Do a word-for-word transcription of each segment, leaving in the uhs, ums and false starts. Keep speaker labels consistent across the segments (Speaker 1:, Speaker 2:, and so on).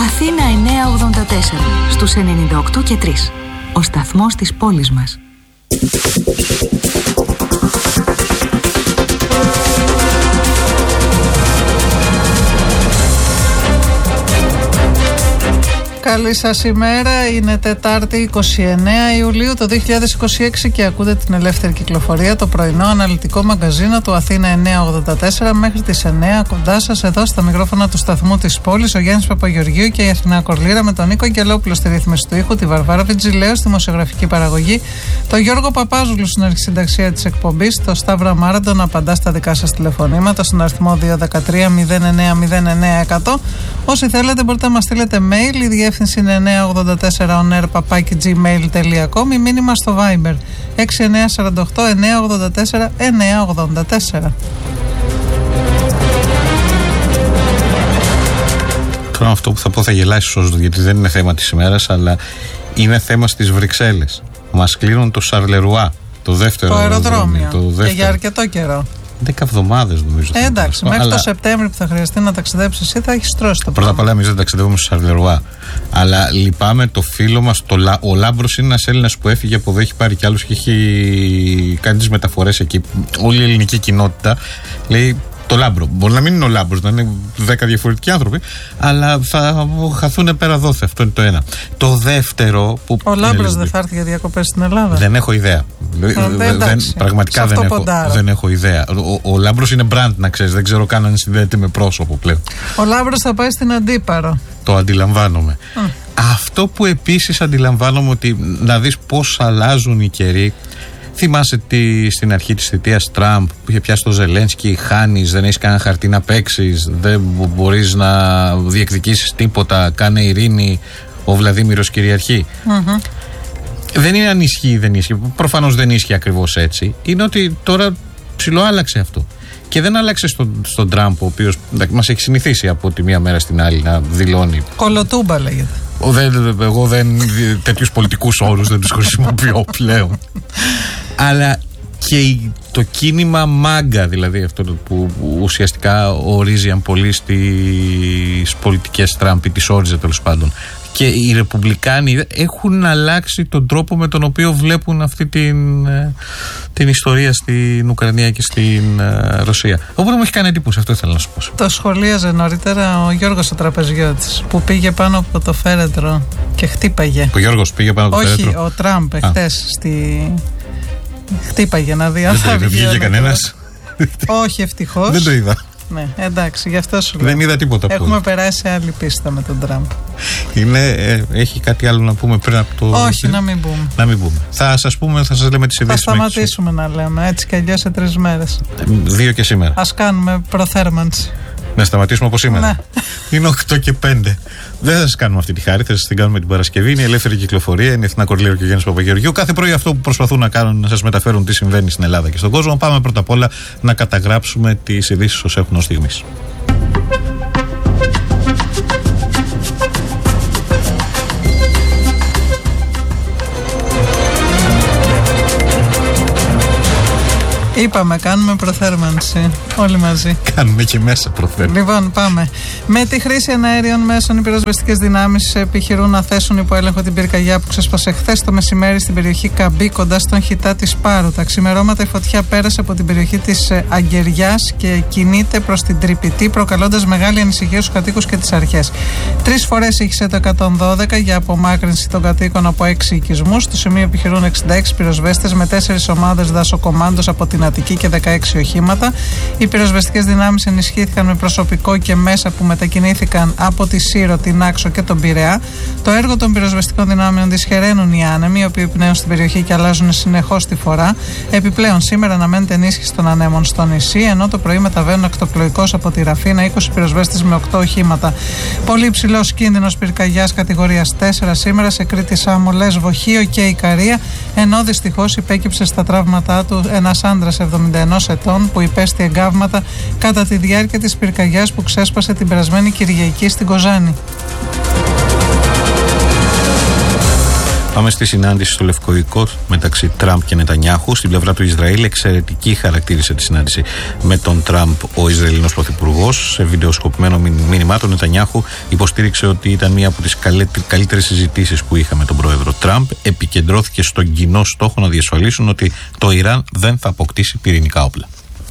Speaker 1: Αθήνα εννιακόσια ογδόντα τέσσερα, στους ενενήντα οκτώ και τρία. Ο σταθμός της πόλης μας.
Speaker 2: Καλή σας ημέρα, είναι Τετάρτη εικοστή ενάτη Ιουλίου το δύο χιλιάδες είκοσι έξι και ακούτε την Ελεύθερη Κυκλοφορία, το πρωινό αναλυτικό μαγκαζίνο του Αθήνα εννιακόσια ογδόντα τέσσερα μέχρι τις εννιά, κοντά σας εδώ στα μικρόφωνα του σταθμού της πόλης, ο Γιάννης Παπαγεωργίου και η Αθηνά Κορλήρα, με τον Νίκο Αγγελόπουλο στη ρύθμιση του ήχου, τη Βαρβάρα Βιτζιλέου στη δημοσιογραφική παραγωγή, τον Γιώργο Παπάζουλου στην αρχισυνταξία της εκπομπής, τον Σταύρο Μάραντο να απαντά στα δικά σας τηλεφωνήματα στον αριθμό δύο ένα τρία μηδέν εννιά μηδέν εννιά εκατό. Όσοι θέλετε μπορείτε να μας στείλετε mail, η διεύθυνση είναι εννιακόσια ογδόντα τέσσερα onair παπάκι gmail τελεία com ή μήνυμα στο Viber έξι εννιά τέσσερα οκτώ εννιακόσια ογδόντα τέσσερα εννιακόσια ογδόντα τέσσερα.
Speaker 3: Τώρα αυτό που θα πω θα γελάσει όσο, γιατί δεν είναι θέμα της ημέρας, αλλά είναι θέμα στις Βρυξέλλες. Μας κλείνουν το Σαρλερουά, το δεύτερο
Speaker 2: το αεροδρόμιο,
Speaker 3: το δεύτερο.
Speaker 2: Και για αρκετό καιρό.
Speaker 3: Δέκα εβδομάδες νομίζω.
Speaker 2: Ε, εντάξει, μέχρι
Speaker 3: αλλά...
Speaker 2: το Σεπτέμβριο που θα χρειαστεί να ταξιδέψεις εσύ θα έχεις τρώσει το
Speaker 3: Πρώτα απ' όλα, εμείς δεν ταξιδεύουμε στο Σαρλερουά. Αλλά λυπάμαι το φίλο μας, το Λα... ο Λάμπρος είναι ένας Έλληνας που έφυγε από εδώ, έχει πάρει κι άλλους και έχει κάνει τις μεταφορές εκεί. Όλη η ελληνική κοινότητα λέει το Λάμπρο. Μπορεί να μην είναι ο Λάμπρος, να είναι δέκα διαφορετικοί άνθρωποι, αλλά θα χαθούν πέρα δόθε. Αυτό είναι το ένα. Το δεύτερο. Που
Speaker 2: ο Λάμπρος δεν θα έρθει για διακοπές στην Ελλάδα.
Speaker 3: Δεν έχω ιδέα.
Speaker 2: Ε,
Speaker 3: δεν, πραγματικά δεν έχω, δεν έχω ιδέα. Ο, ο Λάμπρος είναι brand, να ξέρεις. Δεν ξέρω καν αν συνδέεται με πρόσωπο πλέον.
Speaker 2: Ο Λάμπρος θα πάει στην Αντίπαρο.
Speaker 3: Το αντιλαμβάνομαι. Mm. Αυτό που επίσης αντιλαμβάνομαι, ότι να δεις πώς αλλάζουν οι καιροί. Θυμάσαι τι, στην αρχή της θητείας Τραμπ που είχε πιάσει το Ζελένσκι, χάνεις, δεν έχεις κανένα χαρτί να παίξεις, δεν μπορείς να διεκδικήσεις τίποτα, κάνε ειρήνη, ο Βλαδίμηρος κυριαρχεί. Mm-hmm. Δεν είναι αν ισχύει ή δεν ισχύει, προφανώς δεν ισχύει ακριβώς έτσι, είναι ότι τώρα ψιλοάλλαξε αυτό. Και δεν άλλαξε στον, στον Τραμπ, ο οποίος μας έχει συνηθίσει από τη μία μέρα στην άλλη να δηλώνει.
Speaker 2: Κολοτούμπα λέγεται.
Speaker 3: Δεν, εγώ δεν, τέτοιους πολιτικούς όρους δεν τους χρησιμοποιώ πλέον. Αλλά και το κίνημα μάγκα, δηλαδή αυτό που ουσιαστικά ορίζει αν πολύ στις πολιτικές Τραμπ ή τις όριζε τέλος πάντων, και οι Ρεπουμπλικάνοι έχουν αλλάξει τον τρόπο με τον οποίο βλέπουν αυτή την, την ιστορία στην Ουκρανία και στην Ρωσία. Οπότε μου έχει κάνει εντύπωση, αυτό ήθελα να σου πω.
Speaker 2: Το σχολίαζε νωρίτερα ο Γιώργος ο τραπεζιώτης, που πήγε πάνω από το φέρετρο και χτύπαγε. Ο
Speaker 3: Γιώργος πήγε πάνω από το
Speaker 2: Όχι,
Speaker 3: φέρετρο.
Speaker 2: Όχι, ο Τραμπ εχθές στη... χτύπαγε να δει αν θα
Speaker 3: βγει. Δεν βγήκε κανένας.
Speaker 2: Όχι, ευτυχώς.
Speaker 3: Δεν το είδα.
Speaker 2: Ναι, εντάξει, γι' αυτό σου λέω.
Speaker 3: Δεν είδα τίποτα.
Speaker 2: Έχουμε πολύ. Περάσει άλλη πίστα με τον Τραμπ.
Speaker 3: Είναι, ε, έχει κάτι άλλο να πούμε πριν από το.
Speaker 2: Όχι, να μην πούμε.
Speaker 3: Να μην πούμε. Θα σας πούμε, θα σας λέμε τις ειδήσεις.
Speaker 2: Θα σταματήσουμε να λέμε έτσι κι αλλιώς σε τρεις μέρες.
Speaker 3: Δύο και σήμερα.
Speaker 2: Ας κάνουμε προθέρμανση.
Speaker 3: Να σταματήσουμε από σήμερα.
Speaker 2: Ναι.
Speaker 3: Είναι οκτώ και πέντε. Δεν θα σας κάνουμε αυτή τη χάρη, θα σας την κάνουμε την Παρασκευή. Είναι η Ελεύθερη Κυκλοφορία, είναι η Αθηνά Κορλήρα και ο Γιάννης Παπαγεωργίου. Κάθε πρωί αυτό που προσπαθούν να κάνουν, να σας μεταφέρουν τι συμβαίνει στην Ελλάδα και στον κόσμο. Πάμε πρώτα απ' όλα να καταγράψουμε τις ειδήσεις όσο έχουν ως στιγμής.
Speaker 2: Είπαμε, κάνουμε προθέρμανση. Όλοι μαζί.
Speaker 3: Κάνουμε και μέσα προθέρμανση.
Speaker 2: Λοιπόν, πάμε. Με τη χρήση εναέριων μέσων, οι πυροσβεστικές δυνάμεις επιχειρούν να θέσουν υπό έλεγχο την πυρκαγιά που ξέσπασε χθες το μεσημέρι στην περιοχή Καμπή, κοντά στον Χιτά της Πάρου. Τα ξημερώματα η φωτιά πέρασε από την περιοχή της Αγκαιριάς και κινείται προς την Τρυπητή, προκαλώντας μεγάλη ανησυχία στους κατοίκους και τις αρχές. Τρεις φορές ήχησε το εκατόν δώδεκα για απομάκρυνση των κατοίκων από έξι οικισμούς. Στο σημείο επιχειρούν εξήντα έξι πυροσβέστες με τέσσερις ομάδες δασοκομάντος από την Αττική και δεκαέξι οχήματα. Οι πυροσβεστικές δυνάμεις ενισχύθηκαν με προσωπικό και μέσα που μετακινήθηκαν από τη Σύρο, την Άξο και τον Πειραιά. Το έργο των πυροσβεστικών δυνάμεων δυσχεραίνουν οι άνεμοι, οι οποίοι πνέουν στην περιοχή και αλλάζουν συνεχώς τη φορά. Επιπλέον, σήμερα αναμένεται ενίσχυση των ανέμων στο νησί, ενώ το πρωί μεταβαίνουν ακτοπλοϊκώς από τη Ραφίνα είκοσι πυροσβέστες με οκτώ οχήματα. Πολύ υψηλός κίνδυνος πυρκαγιάς κατηγορίας τέσσερα σήμερα σε Κρήτη, Σάμο, Λέσβο, Χίο και Ικαρία, ενώ δυστυχώς υπέκυψε στα τραύματά του ένας άντρας εβδομήντα ενός ετών που υπέστη εγκάβματα κατά τη διάρκεια της πυρκαγιάς που ξέσπασε την περασμένη Κυριακή στην Κοζάνη.
Speaker 3: Πάμε στη συνάντηση στο Λευκό Οίκο μεταξύ Τραμπ και Νετανιάχου. Στην πλευρά του Ισραήλ, εξαιρετική χαρακτήρισε τη συνάντηση με τον Τραμπ ο Ισραηλινός πρωθυπουργός. Σε βιντεοσκοπημένο μήνυμά του, Νετανιάχου υποστήριξε ότι ήταν μία από τις καλύτερες συζητήσεις που είχαμε με τον πρόεδρο Τραμπ. Επικεντρώθηκε στον κοινό στόχο να διασφαλίσουν ότι το Ιράν δεν θα αποκτήσει πυρηνικά όπλα.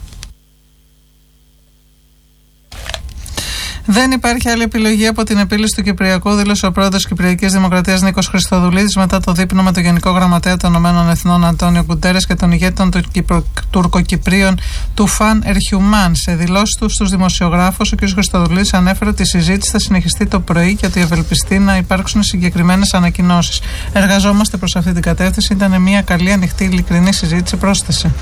Speaker 2: Δεν υπάρχει άλλη επιλογή από την επίλυση του Κυπριακού, δήλωσε ο πρόεδρος της Κυπριακής Δημοκρατίας Νίκος Χριστοδουλίδης μετά το δείπνο με τον Γενικό Γραμματέα των Ηνωμένων Εθνών Αντώνιο Γκουντέρες και τον ηγέτη των τουρκοκυπρίων του Φαν Ερχιουμάν. Σε δηλώσεις του στους δημοσιογράφους, ο κ. Χριστοδουλίδης ανέφερε ότι η συζήτηση θα συνεχιστεί το πρωί και ότι ευελπιστεί να υπάρξουν συγκεκριμένες ανακοινώσεις. Εργαζόμαστε προς αυτή την κατεύθυνση. Ήταν μια καλή, ανοιχτή, ειλικρινή συζήτηση, πρόσθεσε.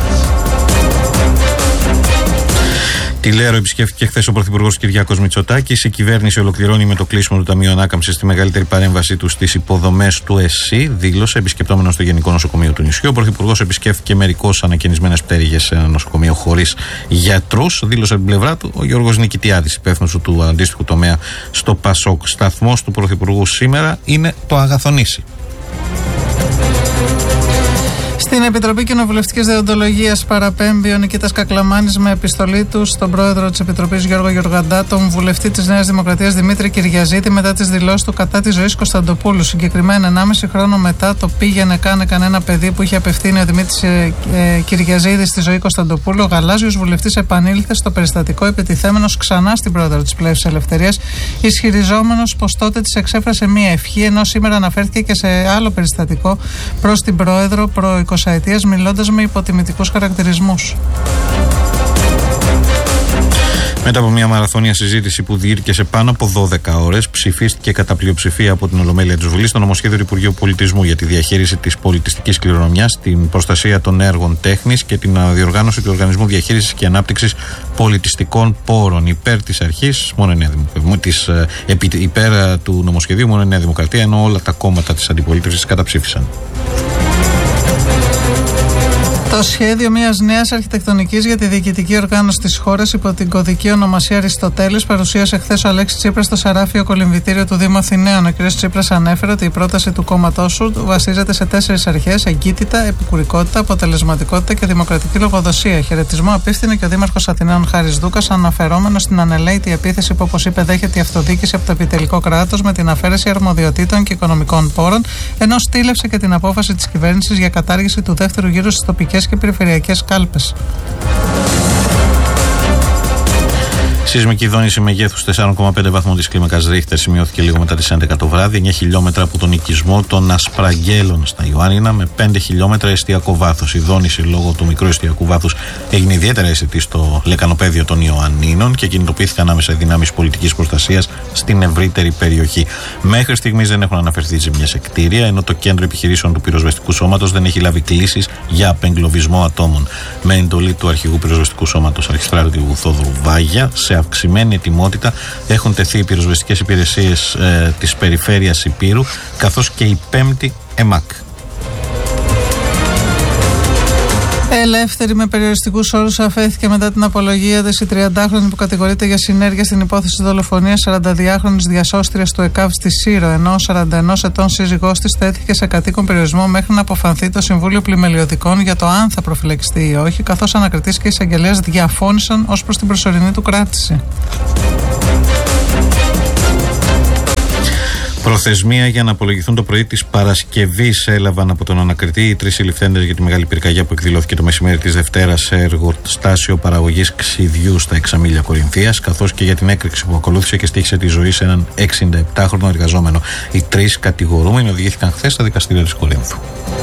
Speaker 3: Τη Λέρο επισκέφθηκε χθες ο Πρωθυπουργός Κυριάκος Μητσοτάκης. Η κυβέρνηση ολοκληρώνει με το κλείσιμο του Ταμείου Ανάκαμψης τη μεγαλύτερη παρέμβασή του στις υποδομές του ΕΣΥ, δήλωσε επισκεπτόμενος στο Γενικό Νοσοκομείο του νησιού. Ο Πρωθυπουργός επισκέφθηκε μερικώς ανακαινισμένες πτέρυγες σε ένα νοσοκομείο χωρίς γιατρούς. Δήλωσε από την πλευρά του ο Γιώργος Νικητιάδης, υπεύθυνος του αντίστοιχου τομέα στο ΠΑΣΟΚ. Σταθμός του Πρωθυπουργού σήμερα είναι το Αγαθονήσι.
Speaker 2: Στην Επιτροπή Κοινοβουλευτικής Δεοντολογίας παραπέμπει ο Νικήτας Κακλαμάνης με επιστολή του στον πρόεδρο της Επιτροπής Γιώργο Γεωργαντά, τον βουλευτή της Νέας Δημοκρατίας Δημήτρη Κυριαζήτη, μετά τις δηλώσεις του κατά της ζωής Κωνσταντοπούλου. Συγκεκριμένα, ενάμιση χρόνο μετά το πήγαινε κάνε κανένα παιδί που είχε απευθύνει ο Δημήτρης ε, ε, Κυριαζήτη στη ζωή Κωνσταντοπούλου, ο γαλάζιος βουλευτής επανήλθε στο περιστατικό επιτιθέμενος ξανά στην πρόεδρο της Πλεύσης Ελευθερίας, ισχυριζόμενος πως τότε της εξέφρασε μία ευχή, ενώ σήμερα αναφέρθηκε και σε άλλο περιστατικό προς την πρόεδρο προ εικοσαετίας, μιλώντας με υποτιμητικούς χαρακτηρισμούς.
Speaker 3: Μετά από μια μαραθώνια συζήτηση που διήρκεσε πάνω από δώδεκα ώρες, ψηφίστηκε κατά πλειοψηφία από την Ολομέλεια της Βουλής το νομοσχέδιο του Υπουργείου Πολιτισμού για τη διαχείριση της πολιτιστικής κληρονομιάς, την προστασία των έργων τέχνης και την διοργάνωση του Οργανισμού Διαχείρισης και Ανάπτυξης Πολιτιστικών Πόρων. Υπέρ της αρχής, μόνο η Νέα Δημοκρατία, υπέρ του νομοσχεδίου, μόνο η Νέα Δημοκρατία, ενώ όλα τα κόμματα της αντιπολίτευσης καταψήφισαν.
Speaker 2: Το σχέδιο μιας νέας αρχιτεκτονικής για τη διοικητική οργάνωση της χώρας υπό την κωδική ονομασία Αριστοτέλης παρουσίασε χθες ο Αλέξης Τσίπρας στο Σαράφιο Κολυμβητήριο του Δήμου Αθηναίων. Ο κ. Τσίπρας ανέφερε ότι η πρόταση του κόμματός του βασίζεται σε τέσσερις αρχές: εγκύτητα, επικουρικότητα, αποτελεσματικότητα και δημοκρατική λογοδοσία. Χαιρετισμό απίφθινε και ο Δήμαρχος Αθηναίων Χάρης Δούκας, αναφερόμενος στην ανελαίτη επίθεση που, όπως είπε, δέχεται η αυτοδιοίκηση από το επιτελικό κράτος με την αφαίρεση αρμοδιοτήτων και οικονομικών πόρων, ενώ στήλευσε και την απόφαση της κυβέρνησης για κατάργηση του δεύτερου γύρου στις τοπικές και περιφερειακές κάλπες.
Speaker 3: Σεισμική δόνηση μεγέθους τέσσερα κόμμα πέντε βαθμού της κλίμακας Ρίχτερ σημειώθηκε λίγο μετά τις έντεκα το βράδυ, εννιά χιλιόμετρα από τον οικισμό των Ασπραγγέλων στα Ιωάννινα, με πέντε χιλιόμετρα εστιακό βάθος. Η δόνηση λόγω του μικρού εστιακού βάθους έγινε ιδιαίτερα αισθητή στο λεκανοπέδιο των Ιωαννίνων και κινητοποιήθηκαν άμεσα οι δυνάμεις πολιτικής προστασίας στην ευρύτερη περιοχή. Μέχρι στιγμής δεν έχουν αναφερθεί ζημιές σε κτίρια, ενώ το κέντρο επιχειρήσεων του πυροσβεστικού σώματος δεν έχει λάβει κλήσεις για απεγκλωβισμό ατόμων. Με εντολή του αρχηγού πυροσβεστικού σώματος Αρχιστράτηγου Θόδωρου Βάγια, σε αυξημένη ετοιμότητα έχουν τεθεί οι πυροσβεστικές υπηρεσίες ε, της περιφέρειας Υπήρου, καθώς και η πέμπτη ΕΜΑΚ.
Speaker 2: Ελεύθερη με περιοριστικούς όρους αφέθηκε μετά την απολογία της η τριαντάχρονη που κατηγορείται για συνέργεια στην υπόθεση δολοφονίας σαρανταδυάχρονης διασώστριας του ΕΚΑΒ στη Σύρο, ενώ ο σαράντα ενός ετών σύζυγός της τέθηκε σε κατοίκον περιορισμό μέχρι να αποφανθεί το Συμβούλιο Πλημελιωδικών για το αν θα προφυλακιστεί ή όχι, καθώς ανακριτής και εισαγγελέας διαφώνησαν ως προς την προσωρινή του κράτηση.
Speaker 3: Προθεσμία για να απολογηθούν το πρωί της Παρασκευής έλαβαν από τον ανακριτή οι τρεις συλληφθέντες για τη μεγάλη πυρκαγιά που εκδηλώθηκε το μεσημέρι της Δευτέρας σε εργοστάσιο παραγωγής ξυδιού στα Εξαμήλια Κορινθίας, καθώς και για την έκρηξη που ακολούθησε και στοίχησε τη ζωή σε έναν εξηνταεπτάχρονο εργαζόμενο. Οι τρεις κατηγορούμενοι οδηγήθηκαν χθες στα δικαστήρια της Κορίνθου.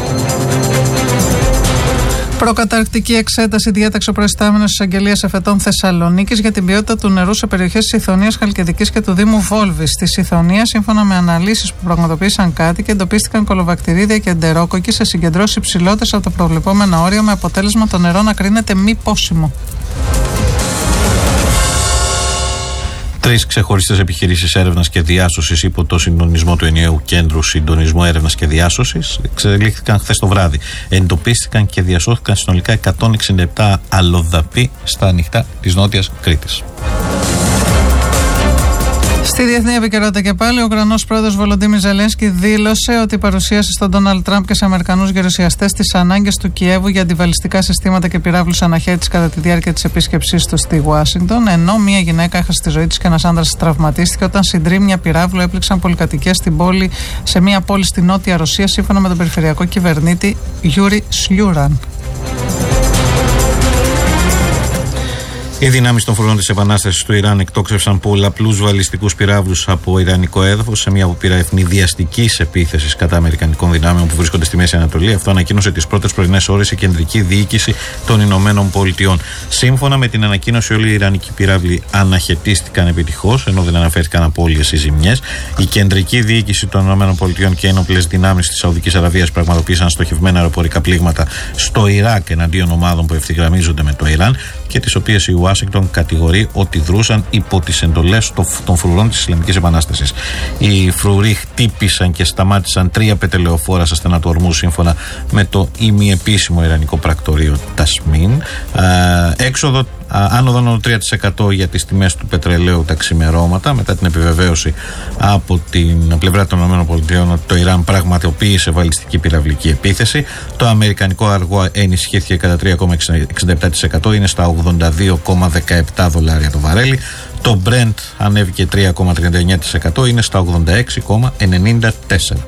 Speaker 2: Προκαταρκτική εξέταση διέταξε ο προϊστάμενος της Αγγελίας Εφετών Θεσσαλονίκης για την ποιότητα του νερού σε περιοχές της Ιθωνίας, Χαλκιδικής και του Δήμου Βόλβης. Στη Ιθωνία, σύμφωνα με αναλύσεις που πραγματοποίησαν κάτοικοι, εντοπίστηκαν κολοβακτηρίδια και εντερόκοκκι σε συγκεντρώσεις υψηλότερες από το προβλεπόμενο όριο, με αποτέλεσμα το νερό να κρίνεται μη πόσιμο.
Speaker 3: Τρεις ξεχωριστές επιχειρήσεις έρευνας και διάσωσης υπό το συντονισμό του Ενιαίου Κέντρου Συντονισμού Έρευνας και Διάσωσης εξελίχθηκαν χθες το βράδυ. Εντοπίστηκαν και διασώθηκαν συνολικά εκατόν εξήντα επτά αλλοδαποί στα ανοιχτά της Νότιας Κρήτης.
Speaker 2: Στη διεθνή επικαιρότητα και πάλι, ο Ουκρανός πρόεδρος Βολοντίμιρ Ζελένσκι δήλωσε ότι παρουσίασε στον Ντόναλντ Τραμπ και σε Αμερικανούς γερουσιαστές τις ανάγκες του Κιέβου για αντιβαλιστικά συστήματα και πυράβλους αναχέτησης κατά τη διάρκεια της επίσκεψής του στη Ουάσιγκτον. Ενώ μία γυναίκα έχασε τη ζωή της και ένας άνδρας τραυματίστηκε όταν συντρίμμια πυράβλου έπληξαν πολυκατοικίες στην πόλη, σε μία πόλη στη Νότια Ρωσία, σύμφωνα με τον περιφερειακό κυβερνήτη Γιούρι Σλιούραν.
Speaker 3: Οι δυνάμεις των φορών της Επανάστασης του Ιράν εκτόξευσαν πολλαπλούς βαλιστικούς πυράβλους από ιρανικό έδαφος σε μια απόπειρα ευνηδιαστικής επίθεσης κατά αμερικανικών δυνάμεων που βρίσκονται στη Μέση Ανατολή. Αυτό ανακοίνωσε τις πρώτες πρωινές ώρες η κεντρική διοίκηση των Ηνωμένων Πολιτειών. Σύμφωνα με την ανακοίνωση, όλοι οι ιρανικοί πυράβλοι αναχαιτίστηκαν επιτυχώς, ενώ δεν αναφέρθηκαν απώλειες ή ζημιές. Η κεντρική διοίκηση των Ηνωμένων Πολιτειών και οι ένοπλες δυνάμεις της Σαουδικής Αραβίας πραγματοποίησαν στοχευμένα αεροπορικά πλήγματα στο Ιράκ εναντίον ομάδων που ευθυγραμμίζονται με το Ιράν και τις οποίες η Ουάσιγκτον κατηγορεί ότι δρούσαν υπό τις εντολές των φρουρών της Ισλαμικής Επανάστασης. Οι φρουροί χτύπησαν και σταμάτησαν τρία πετρελαιοφόρα στα στενά του Ορμού, σύμφωνα με το ημιεπίσημο ιρανικό πρακτορείο Τασμίν. Έξοδο άνοδο τρία τοις εκατό για τις τιμές του πετρελαίου τα ξημερώματα, μετά την επιβεβαίωση από την πλευρά των ΗΠΑ ότι το Ιράν πραγματοποίησε βαλιστική πυραυλική επίθεση. Το αμερικανικό αργό ενισχύθηκε κατά τρία κόμμα εξήντα επτά τοις εκατό, είναι στα ογδόντα δύο κόμμα δεκαεπτά δολάρια το βαρέλι. Το Brent ανέβηκε τρία κόμμα τριάντα εννιά τοις εκατό, είναι στα ογδόντα έξι κόμμα ενενήντα τέσσερα.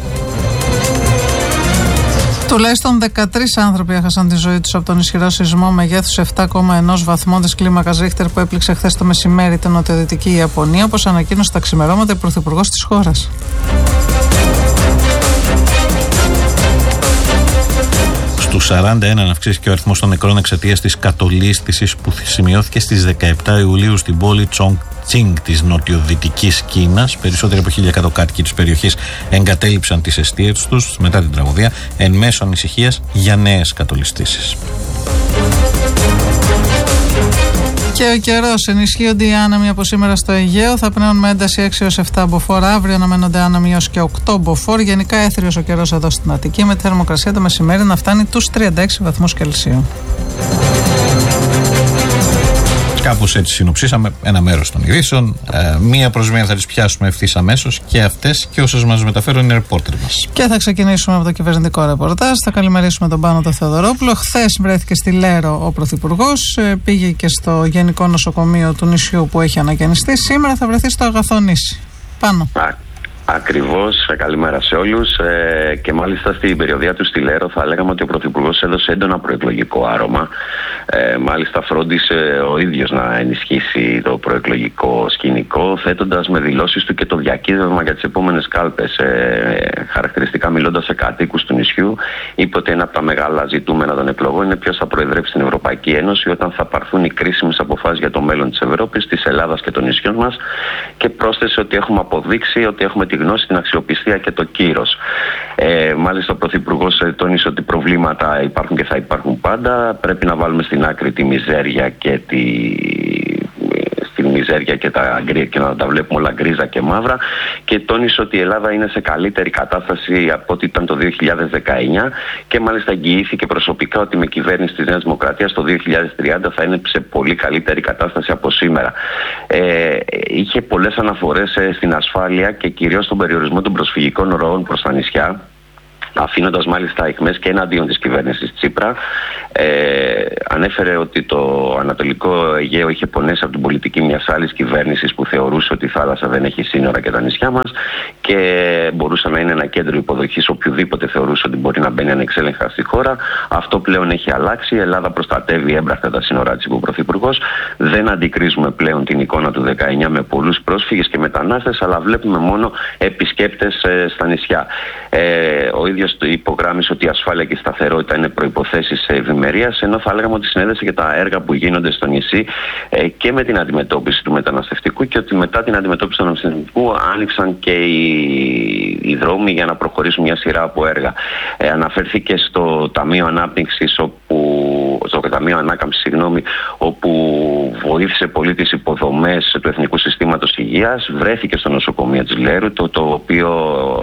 Speaker 2: Τουλάχιστον δεκατρείς άνθρωποι έχασαν τη ζωή τους από τον ισχυρό σεισμό μεγέθους επτά κόμμα ένα βαθμών της κλίμακας Ρίχτερ που έπληξε χθες το μεσημέρι την νοτιοδυτική Ιαπωνία, όπως ανακοίνωσε τα ξημερώματα η πρωθυπουργός της χώρας.
Speaker 3: Στους σαράντα ένα αυξήθηκε ο αριθμός των νεκρών εξαιτίας της κατολίσθησης που σημειώθηκε στις δεκαεπτά Ιουλίου στην πόλη Τσονγκτσίνγκ της νοτιοδυτικής Κίνας. Περισσότεροι από χίλια εκατό κάτοικοι της περιοχής εγκατέλειψαν τις εστίες τους μετά την τραγωδία, εν μέσω ανησυχίας για νέες κατολισθήσεις.
Speaker 2: Και ο καιρός. Ενισχύονται οι άνεμοι από σήμερα στο Αιγαίο. Θα πνέουν με ένταση έξι έως επτά μποφόρ. Αύριο αναμένονται άνεμοι έως και οκτώ μποφόρ. Γενικά έθριος ο καιρός εδώ στην Αττική, με τη θερμοκρασία το μεσημέρι να φτάνει τους τριάντα έξι βαθμούς Κελσίου.
Speaker 3: Κάπως έτσι συνοψίσαμε ένα μέρος των ειδήσεων. Ε, μία προς μία θα τις πιάσουμε ευθύς αμέσως, και αυτές και όσες μας μεταφέρουν οι ρεπόρτερ μας.
Speaker 2: Και θα ξεκινήσουμε από το κυβερνητικό ρεπορτάζ. Θα καλημερίσουμε τον Πάνο τον Θεοδωρόπουλο. Χθες βρέθηκε στη Λέρο ο Πρωθυπουργός. Πήγε και στο Γενικό Νοσοκομείο του νησιού που έχει ανακαινιστεί. Σήμερα θα βρεθεί στο Αγαθονήσι. Πάνω.
Speaker 4: Ακριβώς, καλημέρα σε όλους. Ε, και μάλιστα στην περιοδία του στη Λέρο θα λέγαμε ότι ο Πρωθυπουργός έδωσε έντονα προεκλογικό άρωμα. Ε, μάλιστα φρόντισε ο ίδιος να ενισχύσει το προεκλογικό σκηνικό, θέτοντας με δηλώσεις του και το διακύβευμα για τις επόμενες κάλπες. Ε, χαρακτηριστικά μιλώντας σε κατοίκους του νησιού, είπε ότι ένα από τα μεγάλα ζητούμενα των εκλογών είναι ποιος θα προεδρεύσει στην Ευρωπαϊκή Ένωση όταν θα πάρθουν οι κρίσιμες αποφάσεις για το μέλλον της Ευρώπης, της Ελλάδας και των νησιών μας, και πρόσθεσε ότι έχουμε αποδείξει ότι έχουμε τη γνώση, την αξιοπιστία και το κύρος. Ε, μάλιστα ο Πρωθυπουργός τόνισε ότι προβλήματα υπάρχουν και θα υπάρχουν πάντα. Πρέπει να βάλουμε στην άκρη τη μιζέρια και τη... στη μιζέρια και, τα... και να τα βλέπουμε όλα γκρίζα και μαύρα, και τόνισε ότι η Ελλάδα είναι σε καλύτερη κατάσταση από ό,τι ήταν το δύο χιλιάδες δεκαεννιά, και μάλιστα εγγυήθηκε προσωπικά ότι με κυβέρνηση της Νέας Δημοκρατίας το δύο χιλιάδες τριάντα θα είναι σε πολύ καλύτερη κατάσταση από σήμερα. Ε, είχε πολλές αναφορές ε, στην ασφάλεια και κυρίως στον περιορισμό των προσφυγικών ροών προς τα νησιά, αφήνοντας μάλιστα αιχμές και εναντίον της κυβέρνησης Τσίπρα. Ε, ανέφερε ότι το Ανατολικό Αιγαίο είχε πονέσει από την πολιτική μιας άλλης κυβέρνησης που θεωρούσε ότι η θάλασσα δεν έχει σύνορα και τα νησιά μας, και μπορούσε να είναι ένα κέντρο υποδοχής οποιοδήποτε θεωρούσε ότι μπορεί να μπαίνει ανεξέλεγκτα στη χώρα. Αυτό πλέον έχει αλλάξει. Η Ελλάδα προστατεύει έμπρακτα τα σύνορά της, είπε ο Πρωθυπουργός. Δεν αντικρίζουμε πλέον την εικόνα του δεκαεννιά με πολλούς πρόσφυγες και μετανάστες, αλλά βλέπουμε μόνο επισκέπτες ε, στα νησιά. Ε, ο ίδιος υπογράμμισε ότι η ασφάλεια και η σταθερότητα είναι προϋποθέσεις ευημερίας, ενώ θα λέγαμε ότι συνέδεσε και τα έργα που γίνονται στο νησί ε, και με την αντιμετώπιση του μεταναστευτικού, και ότι μετά την αντιμετώπιση του μεταναστευτικού άνοιξαν και οι, οι δρόμοι για να προχωρήσουν μια σειρά από έργα. Ε, αναφέρθηκε στο Ταμείο Ανάπτυξης, όπου, στο Ταμείο Ανάκαμψης, συγγνώμη, όπου βοήθησε πολύ τις υποδομές του Εθνικού Συστήματος Υγείας. Βρέθηκε στο νοσοκομείο της Λέρου, το, το οποίο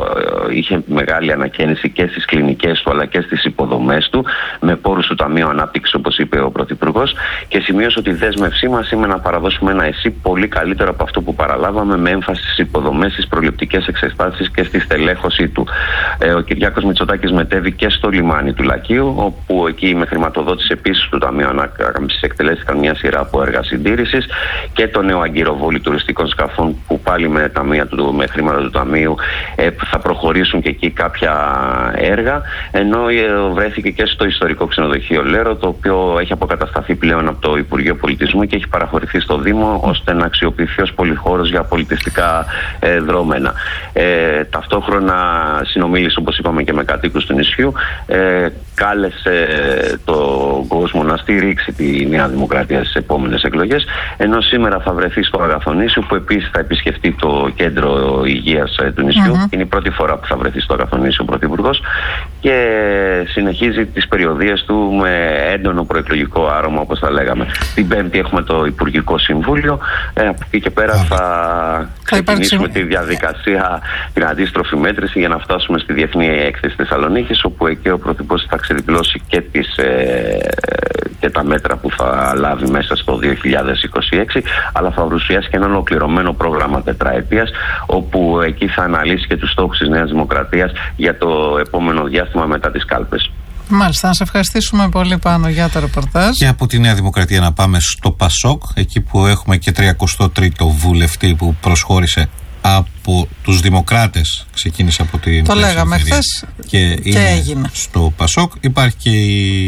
Speaker 4: είχε μεγάλη ανακαίνιση και στις κλινικές του αλλά και στις υποδομές του, με πόρους του Ταμείου Ανάπτυξης, όπως είπε ο Πρωθυπουργός, και σημείωσε ότι η δέσμευσή μας είναι να παραδώσουμε ένα ΕΣΥ πολύ καλύτερο από αυτό που παραλάβαμε, με έμφαση στις υποδομές, στις προληπτικές εξετάσεις και στη στελέχωσή του. Ε, ο Κυριάκος Μητσοτάκης μετέβη και στο λιμάνι του Λακείου, όπου εκεί με χρηματοδότηση επίσης του Ταμείου Ανάκαμψης εκτελέστηκαν μια σειρά από έργα συντήρησης, και το νέο αγκυροβόλι τουριστικών σκαφών, που πάλι με, ταμεία του, με χρήματα του Ταμείου ε, θα προχωρήσουν και εκεί κάποια έργα, ενώ ε, βρέθηκε και στο ιστορικό ξενοδοχείο Λέρο, το οποίο έχει αποκατασταθεί πλέον από το Υπουργείο Πολιτισμού και έχει παραχωρηθεί στο Δήμο, ώστε να αξιοποιηθεί ως πολυχώρος για πολιτιστικά ε, δρόμενα. Ε, ταυτόχρονα συνομίλησε, όπως είπαμε, και με κατοίκους του νησιού, ε, κάλεσε τον κόσμο να στηρίξει τη Νέα Δημοκρατία στις επόμενες εκλογές, ενώ σήμερα θα βρεθεί στο Αγαθονήσιο, που επίσης θα επισκεφτεί το κέντρο υγείας του νησιού. Mm-hmm. Είναι η πρώτη φορά που θα βρεθεί στο Αγαθονήσιο ο Πρωθυπουργός, και συνεχίζει τις περιοδίες του με έντονο προεκλογικό άρωμα, όπως τα λέγαμε. Την Πέμπτη έχουμε το Υπουργικό Συμβούλιο, ε, από εκεί και πέρα θα ξεκινήσουμε τη διαδικασία, την αντίστροφη μέτρηση, για να φτάσουμε στη Διεθνή Έκθεση Θεσσαλονίκης, όπου εκεί ο Πρωθυπουργός θα ξεδηλώσει και, τις, ε, και τα μέτρα που θα λάβει μέσα στο δύο χιλιάδες είκοσι έξι, αλλά θα παρουσιάσει και ένα ολοκληρωμένο πρόγραμμα τετραετίας, όπου εκεί θα αναλύσει και τους στόχους της Νέας Δημοκρατίας για το επόμενο διάστημα μετά τις κάλπες.
Speaker 2: Μάλιστα, να σε ευχαριστήσουμε πολύ, Πάνο, για το ρεπορτάζ.
Speaker 3: Και από τη Νέα Δημοκρατία να πάμε στο Πασόκ, εκεί που έχουμε και τριακοστό τρίτο βουλευτή που προσχώρησε από τους Δημοκράτες, ξεκίνησε από την
Speaker 2: το λέγαμε χθες
Speaker 3: και, και είναι έγινε στο Πασόκ. Υπάρχει και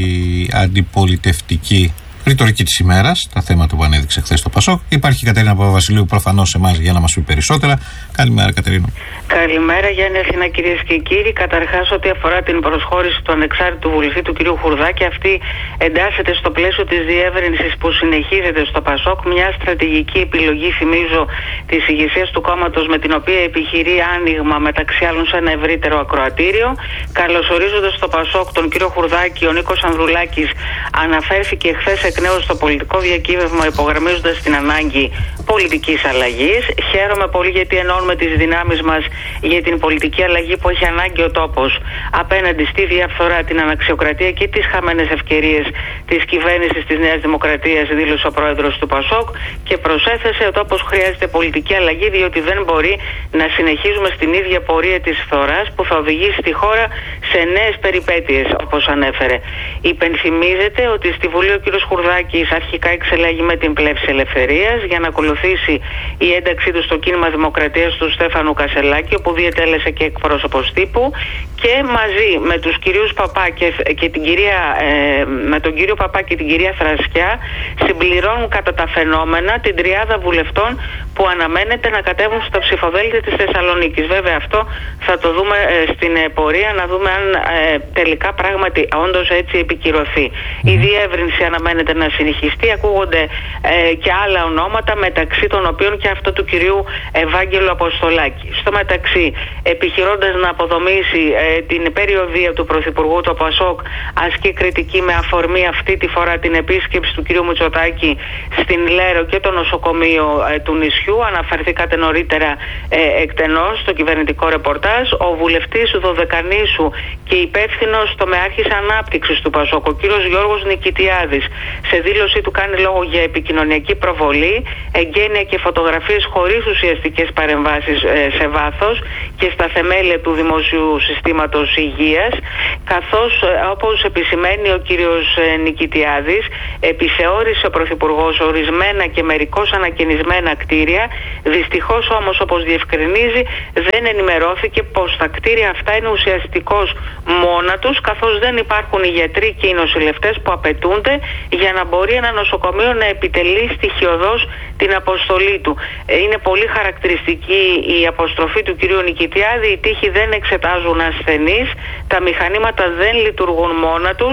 Speaker 3: η αντιπολιτευτική ρητορική της ημέρας, τα θέματα που ανέδειξε χθες στο Πασόκ. Υπάρχει η Κατερίνα Παπαβασιλείου προφανώς σε εμάς για να μας πει περισσότερα. Καλημέρα, Κατερίνα.
Speaker 5: Καλημέρα, Γιάννη Αθηνά, κυρίες και κύριοι. Καταρχάς, ό,τι αφορά την προσχώρηση του ανεξάρτητου βουλευτή του κ. Χουρδάκη, αυτή εντάσσεται στο πλαίσιο της διεύρυνσης που συνεχίζεται στο Πασόκ, μια στρατηγική επιλογή, θυμίζω, της ηγεσίας του κόμματος, με την οποία επιχειρεί άνοιγμα μεταξύ άλλων σε ένα ευρύτερο ακροατήριο. Καλωσορίζοντας στο Πασόκ τον κ. Χουρδάκη, ο Νίκος Ανδρουλάκης αναφέρθηκε χθες εκ νέου στο πολιτικό διακύβευμα, υπογραμμίζοντας την ανάγκη πολιτικής αλλαγής. Χαίρομαι πολύ, γιατί ενώνουμε τις δυνάμεις μας για την πολιτική αλλαγή που έχει ανάγκη ο τόπος απέναντι στη διαφθορά, την αναξιοκρατία και τις χαμένες ευκαιρίες της κυβέρνησης της Νέας Δημοκρατίας, δήλωσε ο πρόεδρος του Πασόκ, και προσέθεσε: ο τόπος χρειάζεται πολιτική αλλαγή, διότι δεν μπορεί να συνεχίζουμε στην ίδια πορεία της φθοράς που θα οδηγήσει τη χώρα σε νέες περιπέτειες, όπως ανέφερε. Υπενθυμίζεται ότι στη Βουλή ο κ. Χουρδάκης αρχικά εξελέγει με την πλεύση ελευθερίας, για να ακολουθήσει η ένταξή του στο κίνημα Δημοκρατίας του Στέφανου Κασελάκη, όπου διετέλεσε και εκπρόσωπος τύπου, και μαζί με τους κυρίους Παπά και, και την κυρία, ε, με τον κύριο Παπά και την κυρία Θρασκιά συμπληρώνουν κατά τα φαινόμενα την τριάδα βουλευτών που αναμένεται να κατέβουν στα ψηφοδέλτια της Θεσσαλονίκης. Βέβαια, αυτό θα το δούμε ε, στην πορεία, να δούμε αν ε, τελικά πράγματι όντως έτσι επικυρωθεί. Mm-hmm. Η διεύρυνση αναμένεται να συνεχιστεί. Ακούγονται ε, και άλλα ονόματα, μεταξύ των οποίων και αυτό του κυρίου Ευάγγελου Αποστολάκη. Στο μεταξύ, επιχειρώντας να αποδομήσει ε, την περιοδία του Πρωθυπουργού, το Πασόκ ασκεί κριτική με αφορμή αυτή τη φορά την επίσκεψη του κυρίου Μητσοτάκη στην Λέρο και το νοσοκομείο ε, του νησιού. Αναφερθήκατε νωρίτερα ε, εκτενώς στο κυβερνητικό ρεπορτάζ. Ο βουλευτής Δωδεκανήσου και υπεύθυνος τομεάρχης ανάπτυξης του Πασόκ, ο κύριος Γιώργος Νικητιάδης, σε δήλωσή του κάνει λόγο για επικοινωνιακή προβολή, εγγένεια και φωτογραφίες χωρίς ουσιαστικές παρεμβάσεις ε, σε βάθος και στα θεμέλια του δημοσίου συστήματος υγείας, καθώς ε, όπως επισημαίνει ο κύριος ε, Νικητιάδης, επιθεώρησε ο Πρωθυπουργός ορισμένα και μερικώς ανακαινισμένα κτίρια. Δυστυχώς όμως, όπως διευκρινίζει, δεν ενημερώθηκε πως τα κτίρια αυτά είναι ουσιαστικώς μόνα τους, καθώς δεν υπάρχουν οι γιατροί και οι νοσηλευτές που απαιτούνται για να μπορεί ένα νοσοκομείο να επιτελεί στοιχειωδώς την αποστολή του. Είναι πολύ χαρακτηριστική η αποστροφή του κυρίου Νικητιάδη. Οι τοίχοι δεν εξετάζουν ασθενείς, τα μηχανήματα δεν λειτουργούν μόνα τους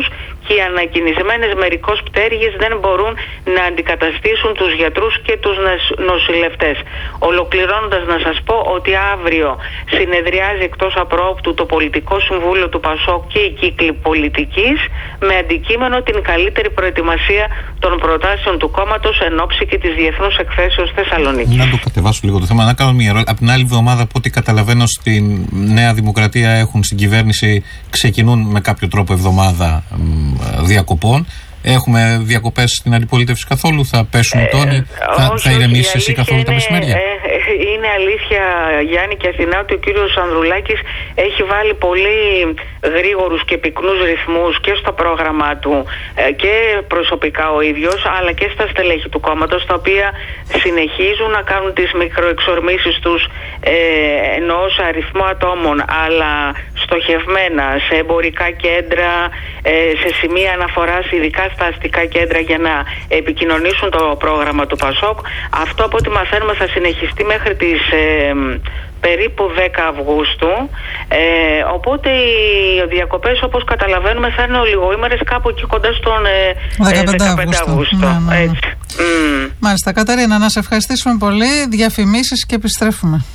Speaker 5: και οι ανακινησμένες μερικώς πτέρυγες δεν μπορούν να αντικαταστήσουν τους γιατρούς και τους νοσηλευτές. Ολοκληρώνοντας, να σας πω ότι αύριο συνεδριάζει εκτός απρόοπτου το Πολιτικό Συμβούλιο του ΠΑΣΟΚ και η κύκλη πολιτικής, με αντικείμενο την καλύτερη προετοιμασία των προτάσεων του κόμματος εν ώψη και της Διεθνούς Εκθέσεως Θεσσαλονίκης.
Speaker 3: Να το κατεβάσω λίγο το θέμα. Να κάνω μια ερώτηση. Από την άλλη εβδομάδα, από ό,τι καταλαβαίνω, στην Νέα Δημοκρατία έχουν στην κυβέρνηση, ξεκινούν με κάποιο τρόπο εβδομάδα διακοπών. Έχουμε διακοπές στην αντιπολίτευση καθόλου? Θα πέσουν οι τόνοι? Ε, θα, θα ηρεμήσεις εσύ καθόλου είναι, τα μεσημέρια?
Speaker 5: Ε, είναι αλήθεια, Γιάννη και Αθηνά, ότι ο κύριος Ανδρουλάκης έχει βάλει πολύ γρήγορους και πυκνούς ρυθμούς και στο πρόγραμμά του ε, και προσωπικά ο ίδιος, αλλά και στα στελέχη του κόμματος, τα οποία συνεχίζουν να κάνουν τις μικροεξορμήσεις τους ε, εννοώ σε αριθμό ατόμων, αλλά στοχευμένα σε εμπορικά κέντρα, ε, σε σημεία αναφοράς, ειδικά στα αστικά κέντρα, για να επικοινωνήσουν το πρόγραμμα του ΠΑΣΟΚ. Αυτό, από ό,τι μαθαίνουμε, θα συνεχιστεί μέχρι τις ε, περίπου δέκα Αυγούστου, ε, οπότε οι διακοπές, όπως καταλαβαίνουμε, θα είναι ολιγοήμερες, κάπου εκεί κοντά στον ε, δεκαπέντε Αυγούστου.
Speaker 2: Ναι, ναι, ναι.
Speaker 5: Έτσι. Mm.
Speaker 2: Μάλιστα, Κατερίνα, να σε ευχαριστήσουμε πολύ. Διαφημίσεις και επιστρέφουμε.